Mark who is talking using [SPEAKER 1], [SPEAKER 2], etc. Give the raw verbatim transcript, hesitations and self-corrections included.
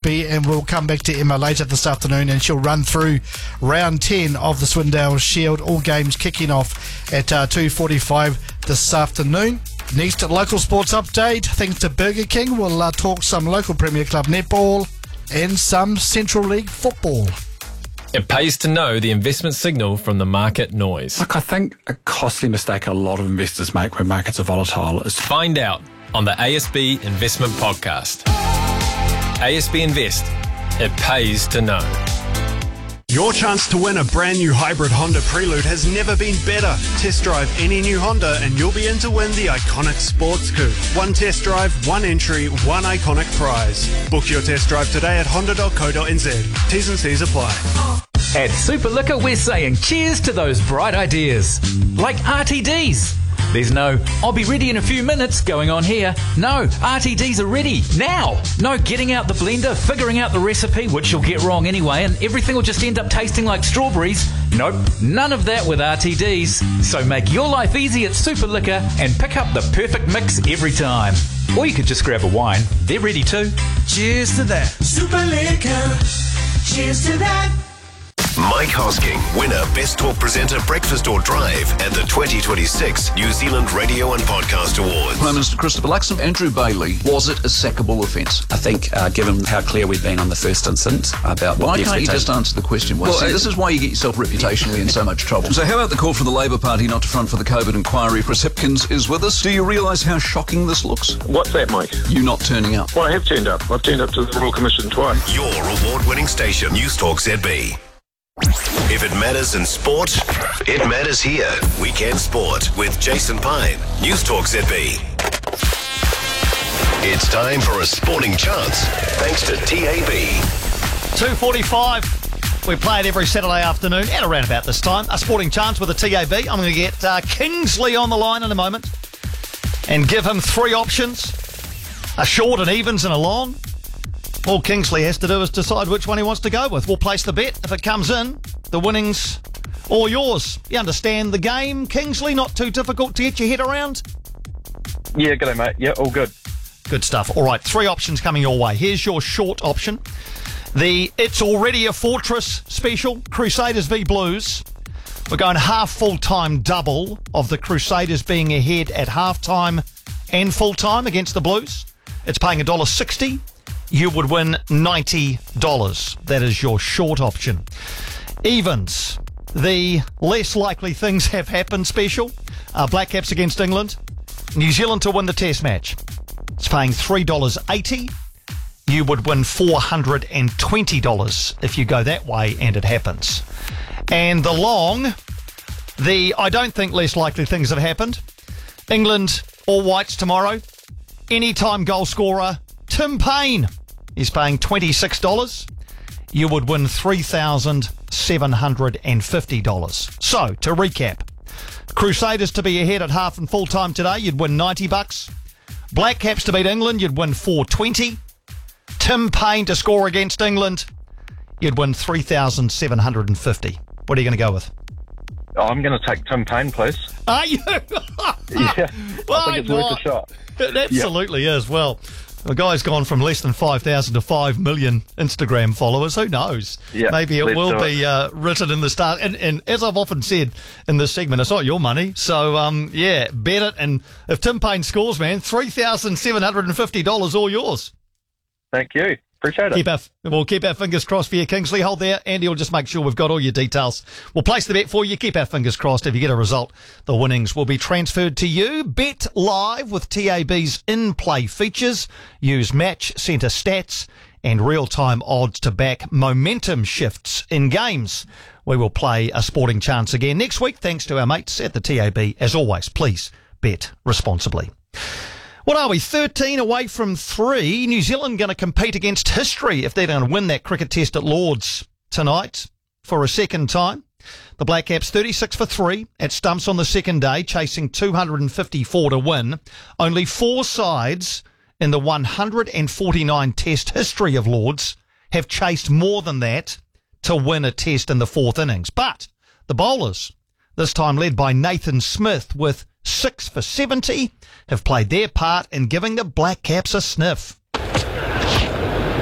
[SPEAKER 1] B, and we'll come back to Emma later this afternoon, and she'll run through round ten of the Swindale Shield. All games kicking off at uh, two forty-five this afternoon. Next local sports update, thanks to Burger King, we'll uh, talk some local Premier Club netball and some Central League football.
[SPEAKER 2] It pays to know the investment signal from the market noise.
[SPEAKER 3] Look, I think a costly mistake a lot of investors make when markets are volatile is...
[SPEAKER 2] Find out on the A S B Investment Podcast. A S B Invest. It pays to know.
[SPEAKER 4] Your chance to win a brand new hybrid Honda Prelude has never been better. Test drive any new Honda and you'll be in to win the iconic Sports Coupe. One test drive, one entry, one iconic prize. Book your test drive today at honda dot co dot n z. T's and C's apply.
[SPEAKER 5] At Super Liquor, we're saying cheers to those bright ideas. Like R T Ds. There's no, I'll be ready in a few minutes going on here. No, R T Ds are ready now. No getting out the blender, figuring out the recipe, which you'll get wrong anyway, and everything will just end up tasting like strawberries. Nope, none of that with R T Ds. So make your life easy at Super Liquor and pick up the perfect mix every time. Or you could just grab a wine. They're ready too.
[SPEAKER 6] Cheers to that. Super Liquor. Cheers to that.
[SPEAKER 7] Mike Hosking, winner, Best Talk Presenter, Breakfast or Drive at the twenty twenty-six New Zealand Radio and Podcast Awards.
[SPEAKER 8] Prime Minister Christopher Luxon, Andrew Bailey, was it a sackable offence?
[SPEAKER 9] I think, uh, given how clear we've been on the first instance about what
[SPEAKER 8] Why
[SPEAKER 9] the
[SPEAKER 8] can't you just answer the question? Well,
[SPEAKER 9] Well,
[SPEAKER 8] see,
[SPEAKER 9] uh,
[SPEAKER 8] this is why you get yourself reputationally in so much trouble. So how about the call for the Labour Party not to front for the COVID inquiry? Chris Hipkins is with us. Do you realise how shocking this looks?
[SPEAKER 10] What's that, Mike?
[SPEAKER 8] You not turning up.
[SPEAKER 10] Well, I have turned up. I've turned up to the Royal Commission twice.
[SPEAKER 7] Your award-winning station, News Talk Z B. If it matters in sport, it matters here. Weekend Sport with Jason Pine, News Talk Z B. It's time for a sporting chance, thanks to T A B.
[SPEAKER 11] two forty-five. We play it every Saturday afternoon at around about this time. A sporting chance with a T A B. I'm going to get uh, Kingsley on the line in a moment and give him three options. A short, an evens and a long. All Kingsley has to do is decide which one he wants to go with. We'll place the bet. If it comes in, the winning's all yours. You understand the game, Kingsley? Not too difficult to get your head around?
[SPEAKER 10] Yeah, g'day, mate. Yeah, all good.
[SPEAKER 11] Good stuff. All right, three options coming your way. Here's your short option. The It's Already a Fortress special, Crusaders v Blues. We're going half full-time double of the Crusaders being ahead at half-time and full-time against the Blues. It's paying one dollar sixty. You would win ninety dollars. That is your short option. Evens. The less likely things have happened special. Uh, Black Caps against England. New Zealand to win the test match. It's paying three dollars eighty. You would win four hundred twenty dollars if you go that way and it happens. And the long, the I don't think less likely things have happened. England, all whites tomorrow. Anytime goal scorer, Tim Payne. He's paying twenty-six dollars. You would win three thousand seven hundred fifty dollars. So, to recap, Crusaders to be ahead at half and full time today, you'd win ninety bucks. Black Caps to beat England, you'd win four hundred twenty. Tim Payne to score against England, you'd win three thousand seven hundred fifty. What are you going to go with?
[SPEAKER 10] Oh, I'm going to take Tim Payne, please.
[SPEAKER 11] Are you?
[SPEAKER 10] Yeah,
[SPEAKER 11] well,
[SPEAKER 10] I think it's worth a shot.
[SPEAKER 11] It absolutely yeah. is. Well, the guy's gone from less than five thousand to five million Instagram followers. Who knows?
[SPEAKER 10] Yeah,
[SPEAKER 11] Maybe it will be
[SPEAKER 10] it.
[SPEAKER 11] uh, written in the start. And, and as I've often said in this segment, it's not your money. So, um, yeah, bet it. And if Tim Payne scores, man, three thousand seven hundred fifty dollars all yours.
[SPEAKER 10] Thank you. Appreciate it.
[SPEAKER 11] Keep our, we'll keep our fingers crossed for you, Kingsley. Hold there. Andy will just make sure we've got all your details. We'll place the bet for you. Keep our fingers crossed. If you get a result, the winnings will be transferred to you. Bet live with T A B's in-play features. Use match centre stats and real-time odds to back momentum shifts in games. We will play a sporting chance again next week, thanks to our mates at the T A B. As always, please bet responsibly. What are we, thirteen away from three? New Zealand going to compete against history if they're going to win that cricket test at Lords tonight for a second time. The Black Caps thirty-six for three at stumps on the second day, chasing two hundred fifty-four to win. Only four sides in the one hundred forty-nine test history of Lords have chased more than that to win a test in the fourth innings. But the bowlers, this time led by Nathan Smith with six for seventy, have played their part in giving the Black Caps a sniff.